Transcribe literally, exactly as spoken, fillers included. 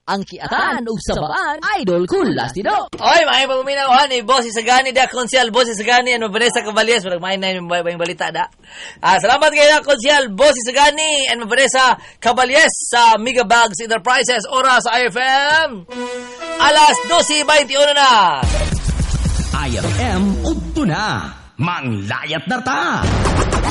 ang kiatan ug sabaan idol kulas tido. Oy, may paminawan ni Boss Isagani da Konsyal Boss Isagani ano Vanessa Caballes murag may na yung balita da. Ah, salamat kay Konsyal Boss Isagani and Vanessa Caballes sa Mega Bags Enterprises oras sa I F M. Alas twelve twenty-one na. I F M udto na. Manglayat na ta.